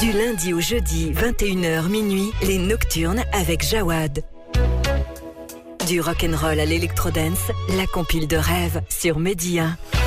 Du lundi au jeudi, 21h minuit, les Nocturnes avec Jawad. Du rock'n'roll à l'électrodance, la compile de rêve sur Média.